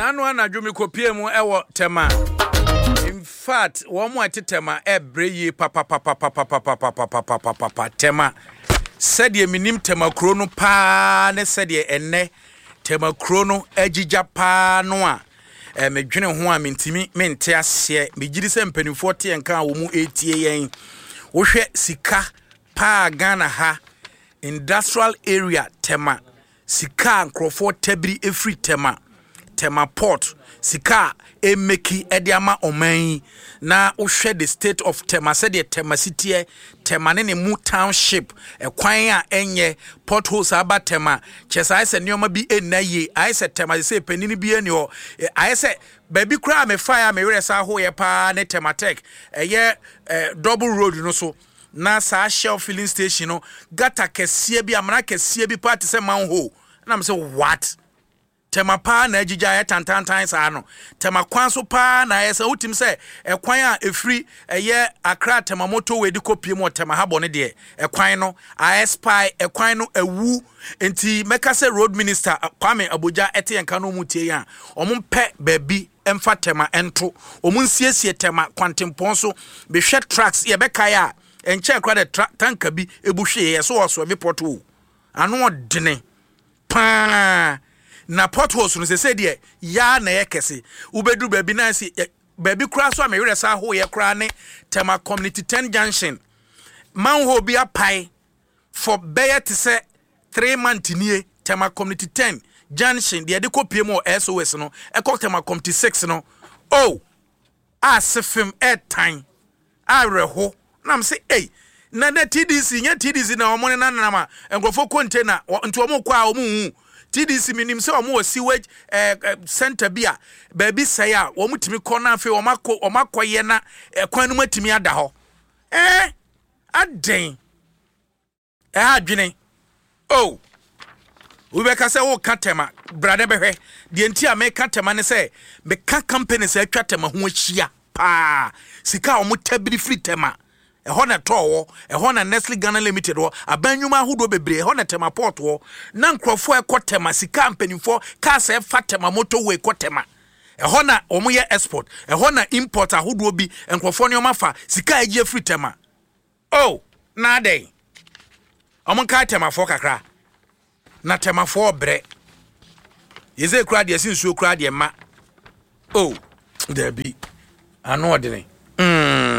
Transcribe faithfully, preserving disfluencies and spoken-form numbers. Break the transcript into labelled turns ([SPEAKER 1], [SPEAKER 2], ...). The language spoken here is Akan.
[SPEAKER 1] Nano anadwo me kopie mu ewo tema. In fact, one more tema e breye papa papa papa papa papa papa papa tema. Said ye minim tema krono pa ne said ye enne tema krono ejija pa no a. Eh me dwene ho a mentimi mente ase me giri se mpanifo te enka wo mu etie yen. Wo hwe sika pa Ghana ha industrial area tema. Sika nkrofo tabiri efri tema. Tema port sika emeki ediama oman na uhwe the state of Tema said the Tema city Tema ne mu township ekwan a enye potholes aba Tema chesa I say nyoma bi enaye I say Tema say panini bi eni ho I say baby kra me fire me resa ho ye pa ne Tema tech eye double road no so na sa Shell filling station no gata kese bi amana kese bi part say manhole na me say what Tema pa na ejija ya tantantan sa no tema kwan so pa na yesa utim se ekwan a efri eye Accra Tema moto we di kopie mo Tema habo ne de ekwan no I spy ekwan no ewu enti meka se road minister Kwame Aboja ete enka no mutie ya omumpe baby emfa Tema ento omunsiesie Tema kwantempon so be hwe tracks ye beka ya enche kra de tanka bi ebuhwe ye so oso bi porto ano odene pa na potholes no se se de ya na yekese ubedu baby na si baby kura so amewere sa ho ye kura ne Tema community ten junction manhole bi apai for bear to say three months nie Tema community ten junction de de kopie mo S O S no e ko Tema community six no oh asefem airtime areho na me say eh na na T D C nya T D C na omo na na ma engrofo container nti omo kwa omo hu T D C minim se omo sewage eh, center bia baby say a omo timi kona afi omako omakoye na kwan no matimi ada ho eh aden eh adwene oh we be ka say wo ka Tema brade behwe de enti a me ka Tema ne say me ka companies atwa Tema ho ahia pa sika omo tabiri free Tema e hona towo e hona Nestle Ghana Limited wo abanyuma ahodo bebre e hona Tema port wo na nkrofo e ko Tema sika mpanifo ka se fa Tema motorway ko Tema e hona omo ye export e hona import ahodo bi nkrofo ne omafa sika egie free Tema oh na dey omo ka Tema fo kakra na Tema fo bre yeze kura de sinsuo kura de ma oh there be ano odene mm